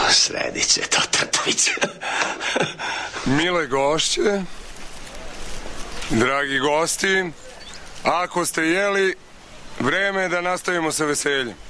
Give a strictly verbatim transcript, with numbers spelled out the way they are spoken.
Sredit će to Trtović. Mile gošće, dragi gosti, ako ste jeli, vreme je da nastavimo sa veseljem.